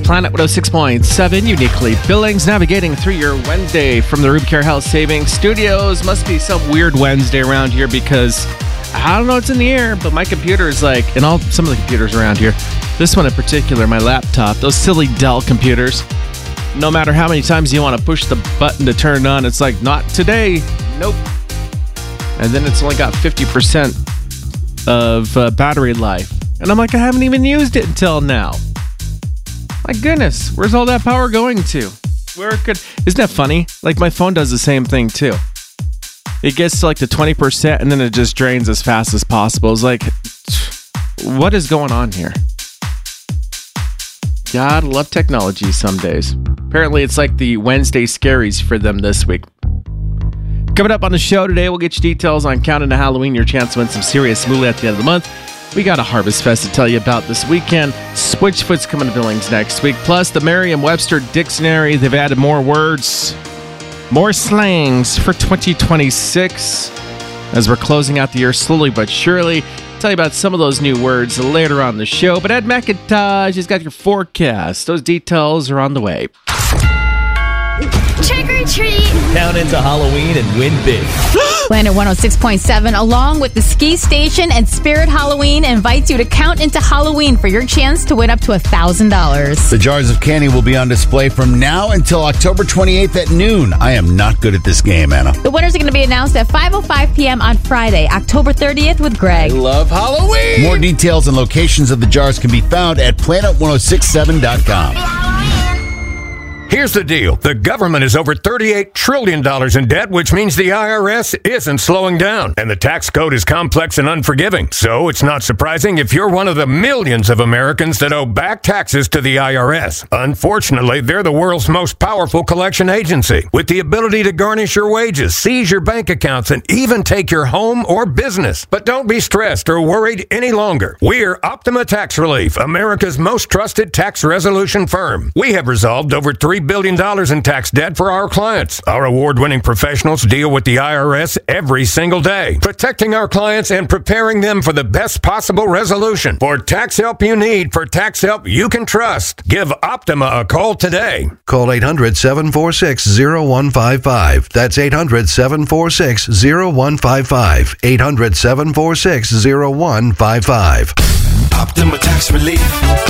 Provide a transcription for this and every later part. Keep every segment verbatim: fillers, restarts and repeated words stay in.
Planet one oh six point seven, uniquely Billings, navigating through your Wednesday from the Rube Care Health Savings Studios. Must be some weird Wednesday around here because I don't know what's in the air, but my computer is like, and all some of the computers around here, this one in particular, my laptop, those silly Dell computers, no matter how many times you want to push the button to turn it on, it's like, not today, nope. And then it's only got fifty percent of uh, battery life. And I'm like, I haven't even used it until now. My goodness, where's all that power going to? Where it could, isn't that funny? Like my phone does the same thing too. It gets to like the twenty percent and then it just drains as fast as possible. It's like, what is going on here? God, love technology some days. Apparently it's like the Wednesday scaries for them this week. Coming up on the show today, we'll get you details on Countdown to Halloween, your chance to win some serious moolah at the end of the month. We got a Harvest Fest to tell you about this weekend. Switchfoot's coming to Billings next week. Plus, the Merriam-Webster Dictionary, they've added more words, more slangs for twenty twenty-six. As we're closing out the year slowly but surely, I'll tell you about some of those new words later on the show. But Ed McIntosh has got your forecast. Those details are on the way. Trick or treat! Count into Halloween and win big. Planet one oh six point seven, along with the Ski Station and Spirit Halloween, invites you to count into Halloween for your chance to win up to one thousand dollars. The jars of candy will be on display from now until October twenty-eighth at noon. I am not good at this game, Anna. The winners are going to be announced at five oh five p.m. on Friday, October thirtieth with Greg. I love Halloween! More details and locations of the jars can be found at planet ten sixty-seven dot com. Here's the deal. The government is over thirty-eight trillion dollars in debt, which means the I R S isn't slowing down. And the tax code is complex and unforgiving. So it's not surprising if you're one of the millions of Americans that owe back taxes to the I R S. Unfortunately, they're the world's most powerful collection agency, with the ability to garnish your wages, seize your bank accounts, and even take your home or business. But don't be stressed or worried any longer. We're Optima Tax Relief, America's most trusted tax resolution firm. We have resolved over three billion dollars in tax debt for our clients. Our award-winning professionals deal with the I R S every single day, protecting our clients and preparing them for the best possible resolution. For tax help you need, for tax help you can trust, give Optima a call today. Call eight hundred, seven four six, zero one five five. That's eight hundred, seven four six, zero one five five. eight hundred, seven four six, zero one five five. Optima Tax Relief.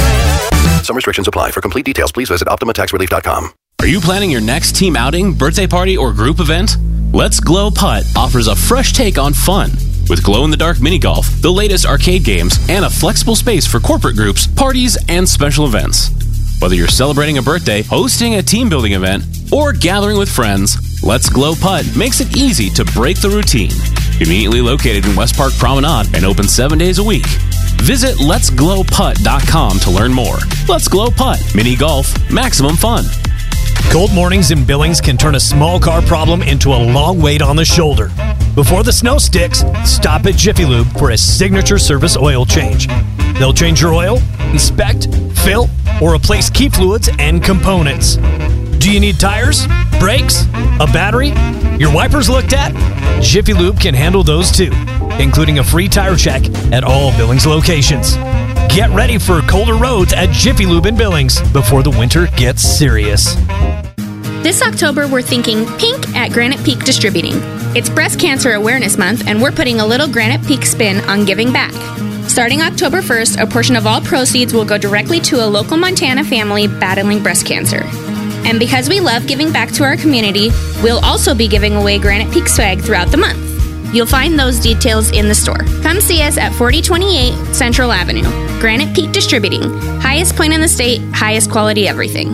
Some restrictions apply. For complete details, please visit optima tax relief dot com. Are you planning your next team outing, birthday party, or group event? Let's Glow Putt offers a fresh take on fun. With glow-in-the-dark mini golf, the latest arcade games, and a flexible space for corporate groups, parties, and special events. Whether you're celebrating a birthday, hosting a team-building event, or gathering with friends, Let's Glow Putt makes it easy to break the routine. Conveniently located in West Park Promenade and open seven days a week. Visit lets glow putt dot com to learn more. Let's Glow Putt. Mini golf. Maximum fun. Cold mornings in Billings can turn a small car problem into a long wait on the shoulder. Before the snow sticks, stop at Jiffy Lube for a signature service oil change. They'll change your oil, inspect, fill, or replace key fluids and components. Do you need tires, brakes, a battery, your wipers looked at? Jiffy Lube can handle those too, including a free tire check at all Billings locations. Get ready for colder roads at Jiffy Lube in Billings before the winter gets serious. This October, we're thinking pink at Granite Peak Distributing. It's Breast Cancer Awareness Month, and we're putting a little Granite Peak spin on giving back. Starting October first, a portion of all proceeds will go directly to a local Montana family battling breast cancer. And because we love giving back to our community, we'll also be giving away Granite Peak swag throughout the month. You'll find those details in the store. Come see us at forty twenty-eight Central Avenue. Granite Peak Distributing. Highest point in the state, highest quality everything.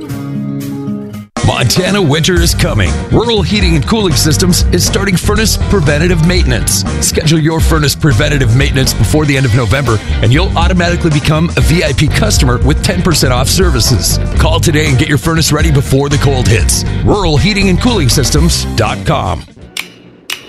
Montana winter is coming. Rural Heating and Cooling Systems is starting furnace preventative maintenance. Schedule your furnace preventative maintenance before the end of November, and you'll automatically become a V I P customer with ten percent off services. Call today and get your furnace ready before the cold hits. rural heating and cooling systems dot com.